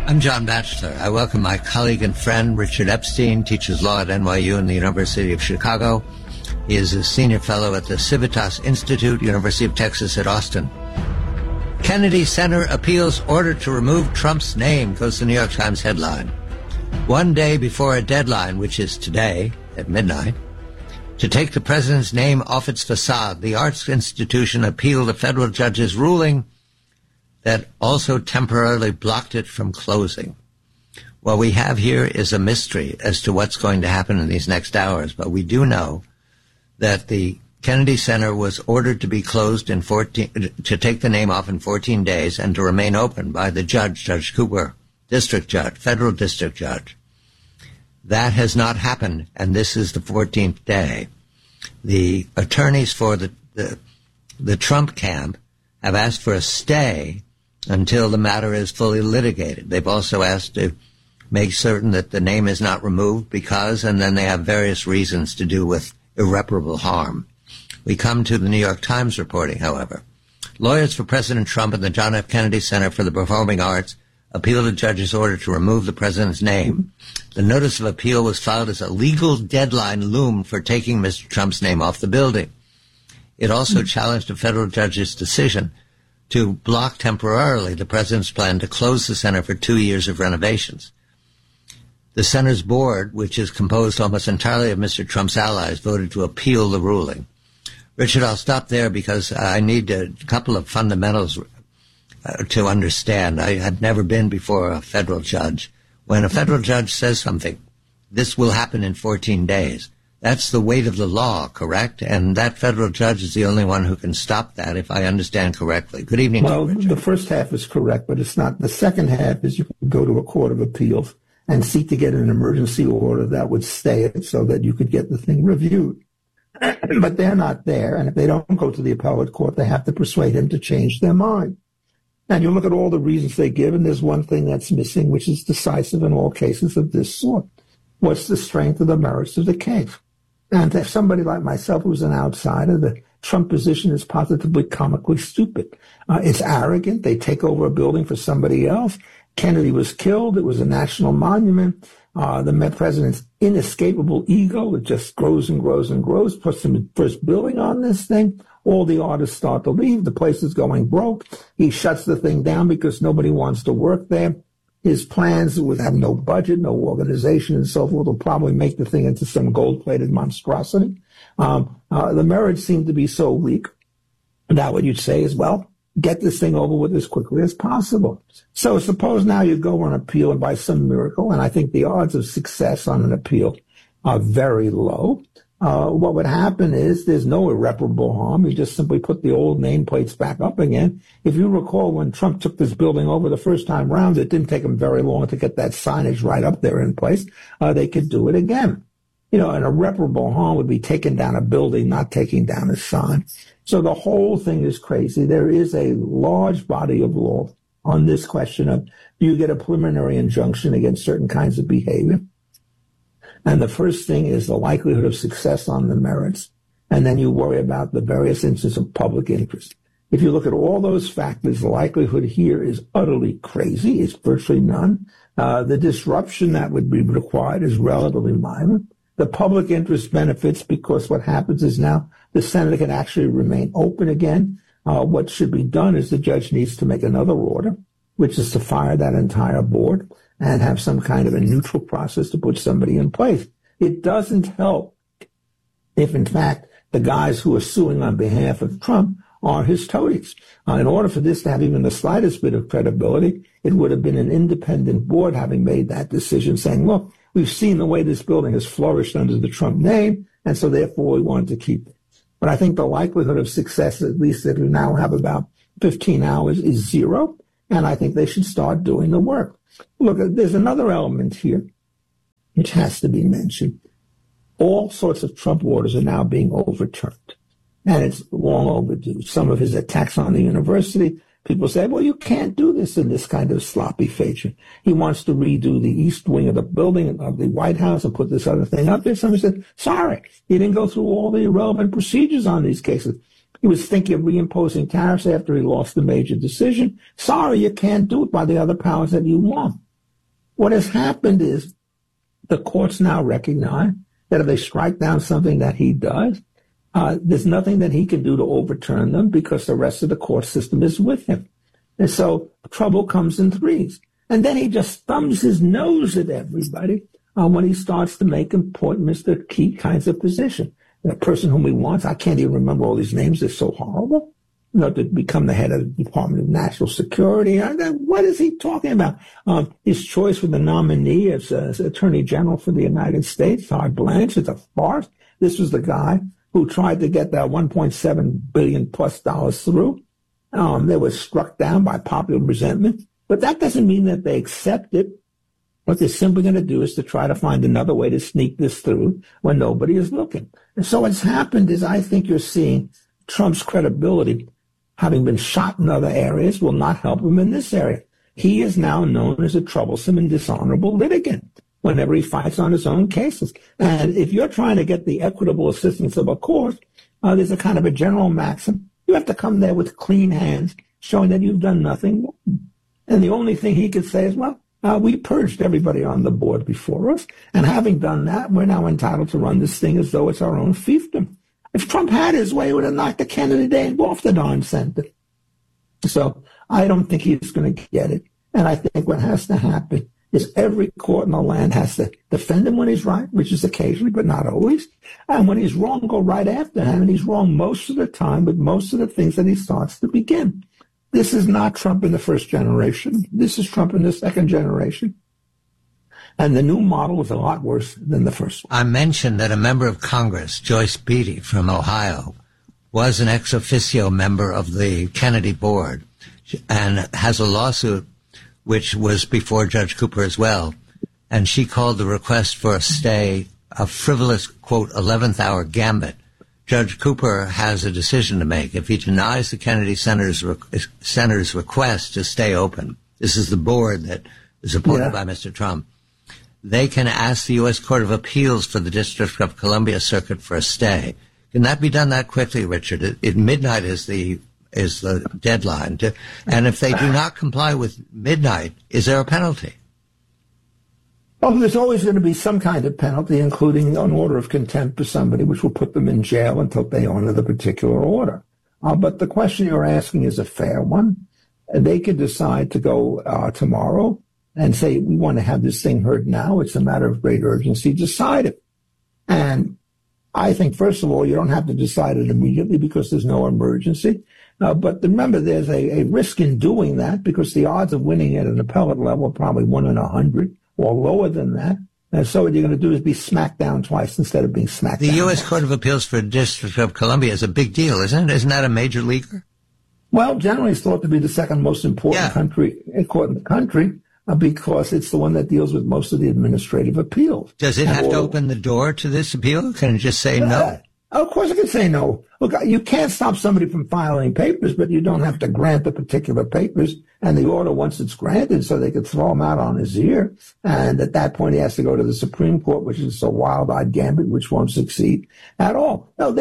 I'm John Batchelor. I welcome my colleague and friend, Richard Epstein, teaches law at NYU and the University of Chicago. He is a senior fellow at the Civitas Institute, University of Texas at Austin. Kennedy Center appeals order to remove Trump's name, goes the New York Times headline. One day before a deadline, which is today at midnight, to take the president's name off its facade, the arts institution appealed a federal judge's ruling that also temporarily blocked it from closing. What we have here is a mystery as to what's going to happen in these next hours, but we do know that the Kennedy Center was ordered to be closed to take the name off in 14 days and to remain open by the judge, Judge Cooper, district judge, federal district judge. That has not happened, and this is the 14th day. The attorneys for the Trump camp have asked for a stay until the matter is fully litigated. They've also asked to make certain that the name is not removed because, and then they have various reasons to do with irreparable harm. We come to the New York Times reporting, however. Lawyers for President Trump and the John F. Kennedy Center for the Performing Arts appealed a judge's order to remove the president's name. The notice of appeal was filed as a legal deadline loomed for taking Mr. Trump's name off the building. It also challenged a federal judge's decision to block temporarily the president's plan to close the center for 2 years of renovations. The center's board, which is composed almost entirely of Mr. Trump's allies, voted to appeal the ruling. Richard, I'll stop there because I need a couple of fundamentals to understand. I had never been before a federal judge. When a federal judge says something, this will happen in 14 days. That's the weight of the law, correct? And that federal judge is the only one who can stop that, if I understand correctly. Good evening. Well, the first half is correct, but it's not. The second half is you can go to a court of appeals and seek to get an emergency order that would stay it so that you could get the thing reviewed. But they're not there, and if they don't go to the appellate court, they have to persuade him to change their mind. And you look at all the reasons they give, and there's one thing that's missing, which is decisive in all cases of this sort. What's the strength of the merits of the case? And if somebody like myself who's an outsider, the Trump position is positively comically stupid. It's arrogant. They take over a building for somebody else. Kennedy was killed. It was a national monument. The president's inescapable ego, it just grows and grows and grows, puts him first building on this thing. All the artists start to leave. The place is going broke. He shuts the thing down because nobody wants to work there. His plans would have no budget, no organization, and so forth will probably make the thing into some gold-plated monstrosity. The merits seem to be so weak that what you'd say is, well, get this thing over with as quickly as possible. So suppose now you go on appeal and by some miracle, and I think the odds of success on an appeal are very low. What would happen is there's no irreparable harm. You just simply put the old nameplates back up again. If you recall, when Trump took this building over the first time round, it didn't take him very long to get that signage right up there in place. They could do it again. An irreparable harm would be taking down a building, not taking down a sign. So the whole thing is crazy. There is a large body of law on this question of, do you get a preliminary injunction against certain kinds of behavior? And the first thing is the likelihood of success on the merits. And then you worry about the various instances of public interest. If you look at all those factors, the likelihood here is utterly crazy. It's virtually none. The disruption that would be required is relatively minor. The public interest benefits because what happens is now the Senate can actually remain open again. What should be done is the judge needs to make another order, which is to fire that entire board and have some kind of a neutral process to put somebody in place. It doesn't help if, in fact, the guys who are suing on behalf of Trump are his toadies. In order for this to have even the slightest bit of credibility, it would have been an independent board having made that decision saying, look, we've seen the way this building has flourished under the Trump name, and so therefore we want to keep it. But I think the likelihood of success, at least if we now have about 15 hours, is zero, and I think they should start doing the work. Look, there's another element here which has to be mentioned. All sorts of Trump orders are now being overturned, and it's long overdue. Some of his attacks on the university, people say, well, you can't do this in this kind of sloppy fashion. He wants to redo the east wing of the building of the White House and put this other thing up there. Somebody said, sorry, he didn't go through all the relevant procedures on these cases. He was thinking of reimposing tariffs after he lost the major decision. Sorry, you can't do it by the other powers that you want. What has happened is the courts now recognize that if they strike down something that he does, there's nothing that he can do to overturn them because the rest of the court system is with him. And so trouble comes in threes. And then he just thumbs his nose at everybody when he starts to make appointments to key kinds of position. The person whom he wants, I can't even remember all these names, they're so horrible. To become the head of the Department of National Security. What is he talking about? His choice for the nominee as Attorney General for the United States, Todd Blanche, is a farce. This was the guy who tried to get that $1.7 billion plus through. They were struck down by popular resentment. But that doesn't mean that they accept it. What they're simply going to do is to try to find another way to sneak this through when nobody is looking. And so what's happened is I think you're seeing Trump's credibility, having been shot in other areas, will not help him in this area. He is now known as a troublesome and dishonorable litigant whenever he fights on his own cases. And if you're trying to get the equitable assistance of a court, there's a kind of a general maxim. You have to come there with clean hands, showing that you've done nothing wrong. And the only thing he could say is, well, we purged everybody on the board before us. And having done that, we're now entitled to run this thing as though it's our own fiefdom. If Trump had his way, he would have knocked the Kennedy Dane off the darn center. So I don't think he's going to get it. And I think what has to happen is every court in the land has to defend him when he's right, which is occasionally, but not always. And when he's wrong, go right after him. And he's wrong most of the time with most of the things that he starts to begin. This is not Trump in the first generation. This is Trump in the second generation. And the new model is a lot worse than the first one. I mentioned that a member of Congress, Joyce Beatty from Ohio, was an ex officio member of the Kennedy board and has a lawsuit which was before Judge Cooper as well. And she called the request for a stay a frivolous, quote, 11th hour gambit. Judge Cooper has a decision to make. If he denies the Kennedy Center's request to stay open, this is the board that is appointed by Mr. Trump, they can ask the U.S. Court of Appeals for the District of Columbia Circuit for a stay. Can that be done that quickly, Richard? At midnight is the deadline. And if they do not comply with midnight, is there a penalty? Oh, there's always going to be some kind of penalty, including an order of contempt for somebody, which will put them in jail until they honor the particular order. But the question you're asking is a fair one. They could decide to go tomorrow and say, we want to have this thing heard now. It's a matter of great urgency. Decide it. And I think, first of all, you don't have to decide it immediately because there's no emergency. But remember, there's a risk in doing that because the odds of winning at an appellate level are probably 1 in 100 or lower than that. And so what you're going to do is be smacked down twice instead of being smacked down. The U.S. Court of Appeals for the District of Columbia is a big deal, isn't it? Isn't that a major leaguer? Well, generally it's thought to be the second most important court in the country. Because it's the one that deals with most of the administrative appeals. Does it have to open the door to this appeal? Can it just say no? Of course it can say no. Look, you can't stop somebody from filing papers, but you don't have to grant the particular papers and the order once it's granted so they could throw him out on his ear. And at that point, he has to go to the Supreme Court, which is a wild-eyed gambit, which won't succeed at all. No,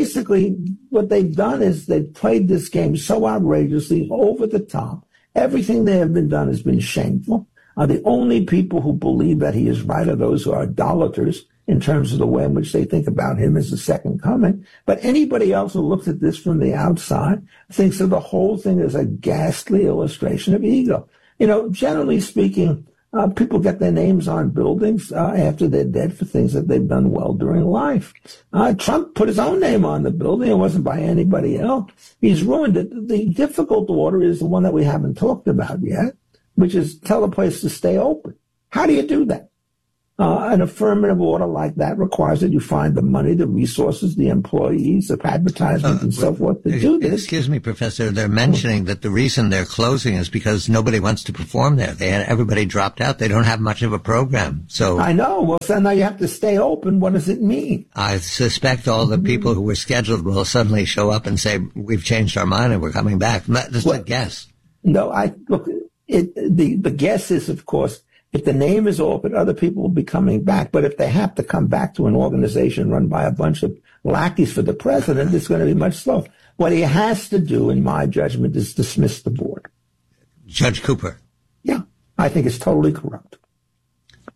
what they've done is they've played this game so outrageously over the top. Everything they have been done has been shameful. The only people who believe that he is right are those who are idolaters in terms of the way in which they think about him as the second coming. But anybody else who looks at this from the outside thinks of the whole thing as a ghastly illustration of ego. You know, generally speaking, people get their names on buildings after they're dead for things that they've done well during life. Trump put his own name on the building. It wasn't by anybody else. He's ruined it. The difficult order is the one that we haven't talked about yet, which is tell the place to stay open. How do you do that? An affirmative order like that requires that you find the money, the resources, the employees, the advertisement, and so forth to do this. Excuse me, Professor. They're mentioning that the reason they're closing is because nobody wants to perform there. Everybody dropped out. They don't have much of a program. So I know. Well, so now you have to stay open. What does it mean? I suspect all the people who were scheduled will suddenly show up and say, we've changed our mind and we're coming back. Just a guess. No, the guess is, of course, if the name is open, other people will be coming back. But if they have to come back to an organization run by a bunch of lackeys for the president, it's going to be much slower. What he has to do, in my judgment, is dismiss the board. Judge Cooper. Yeah, I think it's totally corrupt.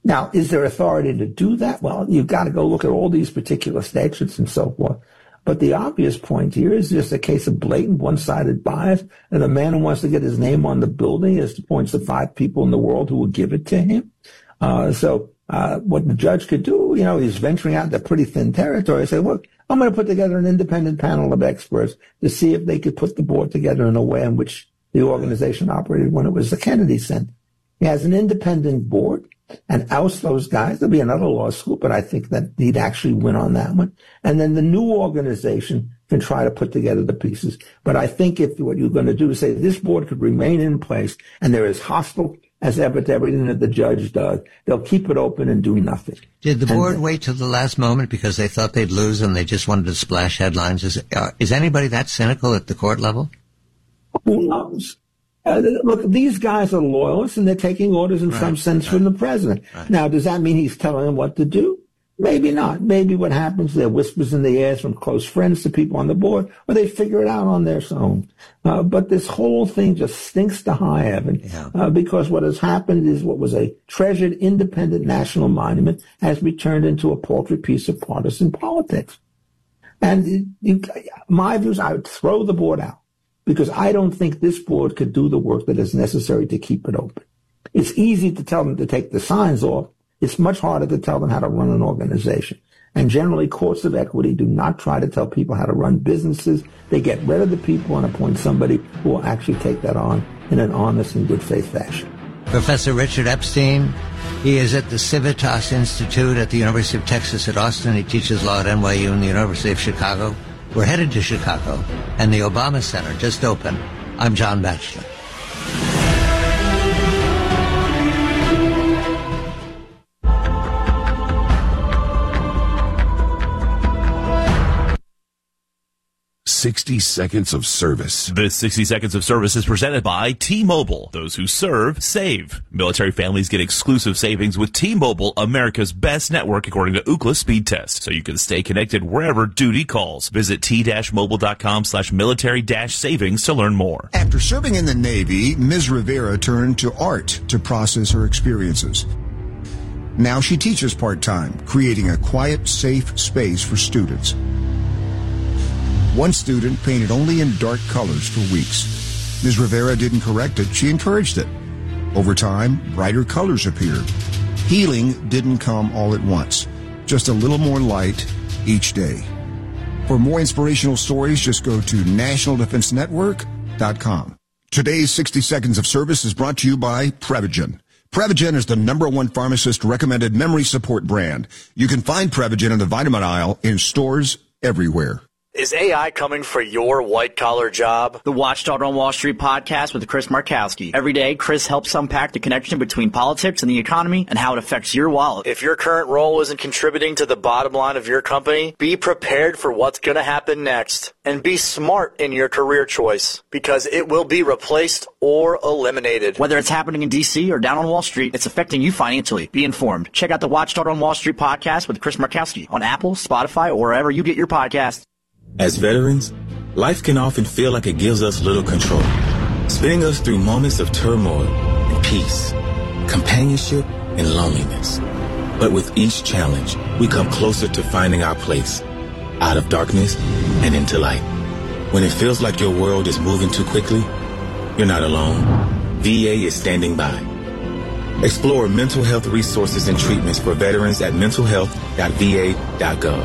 Now, is there authority to do that? Well, you've got to go look at all these particular statutes and so forth. But the obvious point here is just a case of blatant one-sided bias, and a man who wants to get his name on the building points to 5 people in the world who will give it to him. So what the judge could do, he's venturing out into pretty thin territory. Say, look, I'm going to put together an independent panel of experts to see if they could put the board together in a way in which the organization operated when it was the Kennedy Center. He has an independent board and oust those guys. There'll be another lawsuit, but I think that he'd actually win on that one. And then the new organization can try to put together the pieces. But I think if what you're going to do is say this board could remain in place and they're as hostile as ever to everything that the judge does, they'll keep it open and do nothing. Did the board wait till the last moment because they thought they'd lose and they just wanted to splash headlines? Is anybody that cynical at the court level? Who knows? Look, these guys are loyalists, and they're taking orders in some sense from the president. Right. Now, does that mean he's telling them what to do? Maybe not. Maybe what happens, there are whispers in the air from close friends to people on the board, or they figure it out on their own. But this whole thing just stinks to high heaven, because what has happened is what was a treasured independent national monument has returned into a paltry piece of partisan politics. And my view is I would throw the board out, because I don't think this board could do the work that is necessary to keep it open. It's easy to tell them to take the signs off. It's much harder to tell them how to run an organization. And generally, courts of equity do not try to tell people how to run businesses. They get rid of the people and appoint somebody who will actually take that on in an honest and good faith fashion. Professor Richard Epstein, he is at the Civitas Institute at the University of Texas at Austin. He teaches law at NYU and the University of Chicago. We're headed to Chicago, and the Obama Center just opened. I'm John Batchelor. "60 Seconds of Service." This 60 Seconds of Service is presented by T-Mobile. Those who serve, save. Military families get exclusive savings with T-Mobile, America's best network according to Ookla speed test. So you can stay connected wherever duty calls. Visit t-mobile.com/military-savings to learn more. After serving in the Navy, Ms. Rivera turned to art to process her experiences. Now she teaches part-time, creating a quiet, safe space for students. One student painted only in dark colors for weeks. Ms. Rivera didn't correct it, she encouraged it. Over time, brighter colors appeared. Healing didn't come all at once, just a little more light each day. For more inspirational stories, just go to nationaldefensenetwork.com. Today's 60 Seconds of Service is brought to you by Prevagen. Prevagen is the #1 pharmacist-recommended memory support brand. You can find Prevagen in the vitamin aisle in stores everywhere. Is AI coming for your white-collar job? The Watchdog on Wall Street podcast with Chris Markowski. Every day, Chris helps unpack the connection between politics and the economy and how it affects your wallet. If your current role isn't contributing to the bottom line of your company, be prepared for what's going to happen next. And be smart in your career choice, because it will be replaced or eliminated. Whether it's happening in D.C. or down on Wall Street, it's affecting you financially. Be informed. Check out the Watchdog on Wall Street podcast with Chris Markowski on Apple, Spotify, or wherever you get your podcasts. As veterans, life can often feel like it gives us little control, spinning us through moments of turmoil and peace, companionship and loneliness. But with each challenge, we come closer to finding our place, out of darkness and into light. When it feels like your world is moving too quickly, you're not alone. VA is standing by. Explore mental health resources and treatments for veterans at mentalhealth.va.gov.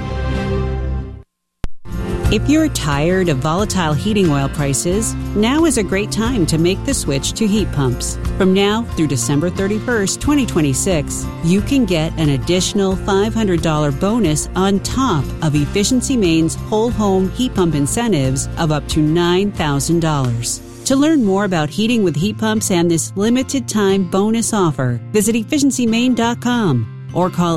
If you're tired of volatile heating oil prices, now is a great time to make the switch to heat pumps. From now through December 31st, 2026, you can get an additional $500 bonus on top of Efficiency Maine's whole home heat pump incentives of up to $9,000. To learn more about heating with heat pumps and this limited time bonus offer, visit efficiencymaine.com or call